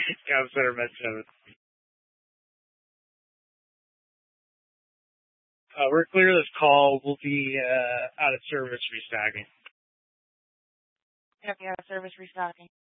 Cam Center Med 7. We're clear this call. We'll be out of service restocking. Yep, yeah, service restocking.